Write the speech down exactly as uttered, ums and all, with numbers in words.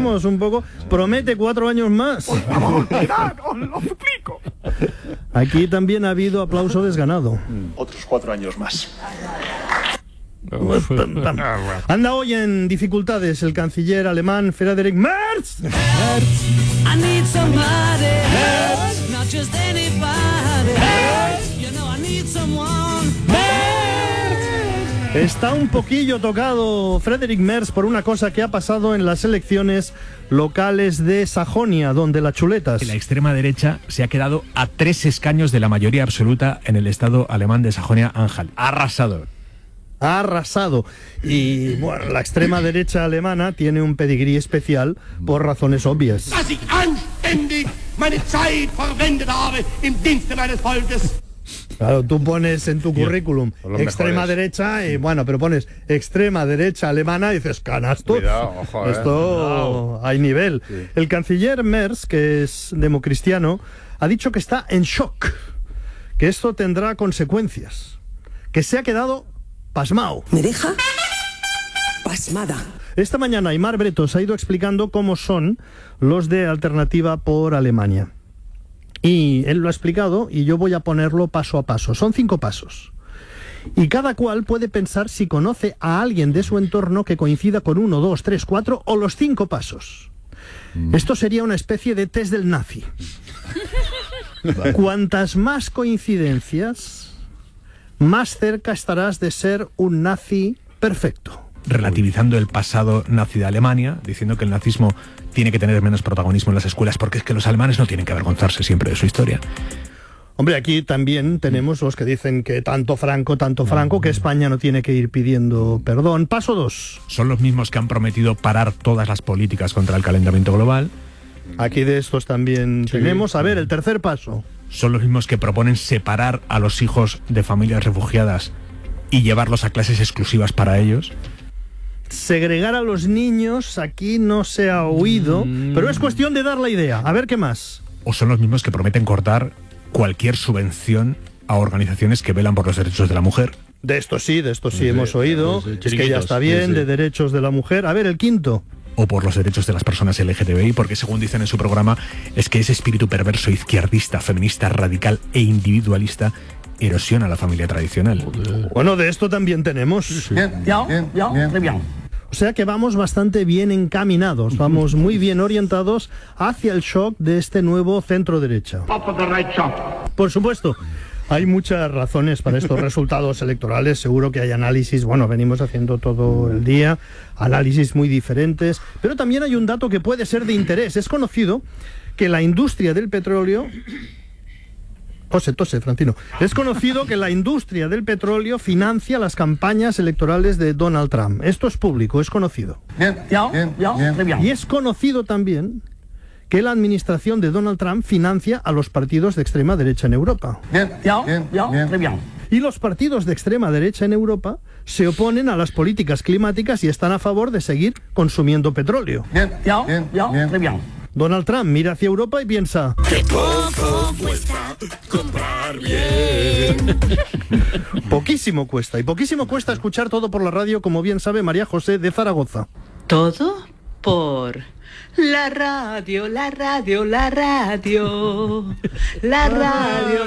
vamos, un poco. Promete cuatro años más. Por favor, mirad, os lo suplico. Aquí también ha habido aplauso desganado. Otros cuatro años más. Anda hoy en dificultades el canciller alemán Friedrich Merz. I need somebody, Merz. Not just anybody, Merz. You know I need someone, Merz. Está un poquillo tocado Friedrich Merz por una cosa que ha pasado en las elecciones locales de Sajonia, donde las chuletas... La extrema derecha se ha quedado a tres escaños de la mayoría absoluta en el estado alemán de Sajonia-Anhalt. Ha arrasado. Ha arrasado. Y bueno, la extrema derecha alemana tiene un pedigrí especial por razones obvias. Claro, tú pones en tu currículum extrema mejores. derecha y bueno, pero pones extrema derecha alemana y dices, canasto. Cuidado, ojo, Esto Cuidado. hay nivel. Sí. El canciller Merz, que es democristiano, ha dicho que está en shock, que esto tendrá consecuencias, que se ha quedado pasmao. ¿Me deja? Pasmada. Esta mañana Aimar Bretos ha ido explicando cómo son los de Alternativa por Alemania. Y él lo ha explicado y yo voy a ponerlo paso a paso. Son cinco pasos. Y cada cual puede pensar si conoce a alguien de su entorno que coincida con uno, dos, tres, cuatro o los cinco pasos. Mm. Esto sería una especie de test del nazi. Cuantas más coincidencias, más cerca estarás de ser un nazi perfecto. Relativizando el pasado nazi de Alemania, diciendo que el nazismo tiene que tener menos protagonismo en las escuelas porque es que los alemanes no tienen que avergonzarse siempre de su historia. Hombre, aquí también tenemos los que dicen que tanto Franco, tanto Franco, que España no tiene que ir pidiendo perdón. Paso dos. Son los mismos que han prometido parar todas las políticas contra el calentamiento global. Aquí de estos también sí. tenemos. A ver, el tercer paso. Son los mismos que proponen separar a los hijos de familias refugiadas y llevarlos a clases exclusivas para ellos. Segregar a los niños, aquí no se ha oído, mm. pero es cuestión de dar la idea. A ver qué más. O son los mismos que prometen cortar cualquier subvención a organizaciones que velan por los derechos de la mujer. De esto sí, de esto sí, sí hemos oído. Sí, sí, es que ya está bien, sí, sí. de derechos de la mujer. A ver, el quinto. O por los derechos de las personas L G T B I, porque según dicen en su programa, es que ese espíritu perverso, izquierdista, feminista, radical e individualista erosiona la familia tradicional. Bueno, de esto también tenemos. Sí, sí. Bien, bien, bien, bien, bien. O sea que vamos bastante bien encaminados, vamos muy bien orientados hacia el shock de este nuevo centro derecha. Por supuesto, hay muchas razones para estos resultados electorales, seguro que hay análisis, bueno, venimos haciendo todo el día, análisis muy diferentes, pero también hay un dato que puede ser de interés. Es conocido que la industria del petróleo... Tose, tose, Francino. Es conocido que la industria del petróleo financia las campañas electorales de Donald Trump. Esto es público, es conocido. Bien, bien, bien, bien. Y es conocido también que la administración de Donald Trump financia a los partidos de extrema derecha en Europa. Bien, bien, bien, bien. Y los partidos de extrema derecha en Europa se oponen a las políticas climáticas y están a favor de seguir consumiendo petróleo. Bien, bien, bien, bien, bien. Donald Trump mira hacia Europa y piensa... ¡Qué poco cuesta comprar bien! Poquísimo cuesta, y poquísimo cuesta escuchar todo por la radio, como bien sabe María José de Zaragoza. Todo por la radio, la radio, la radio, la radio.